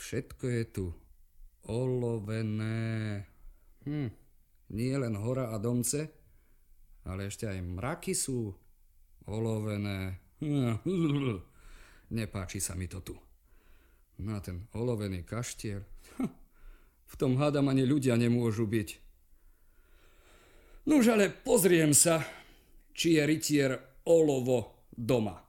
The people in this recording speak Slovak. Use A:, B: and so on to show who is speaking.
A: Všetko je tu olovené. Nie len hora a domce, ale ešte aj mraky sú olovené. Nepáči sa mi to tu. No a ten olovený kaštiel. V tom hádam ani ľudia nemôžu byť. Nuž ale pozriem sa, či je rytier olovo doma.